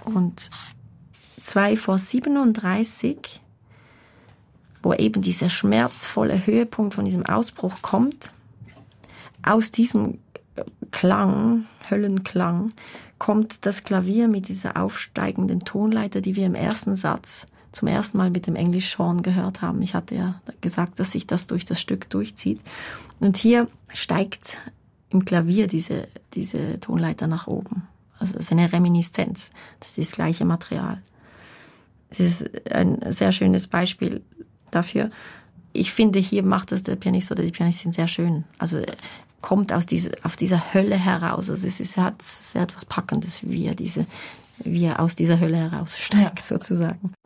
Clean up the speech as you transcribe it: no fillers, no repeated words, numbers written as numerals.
Und 2:37, wo eben dieser schmerzvolle Höhepunkt von diesem Ausbruch kommt, aus diesem Klang, Höllenklang, kommt das Klavier mit dieser aufsteigenden Tonleiter, die wir im ersten Satz zum ersten Mal mit dem Englischhorn gehört haben. Ich hatte ja gesagt, dass sich das durch das Stück durchzieht. Und hier steigt im Klavier diese Tonleiter nach oben. Also es ist eine Reminiszenz. Das ist das gleiche Material. Das ist ein sehr schönes Beispiel dafür. Ich finde, hier macht das der Pianist oder die Pianistin sehr schön. Also kommt aus dieser Hölle heraus. Also es hat sehr etwas Packendes, wie er aus dieser Hölle heraussteigt, sozusagen.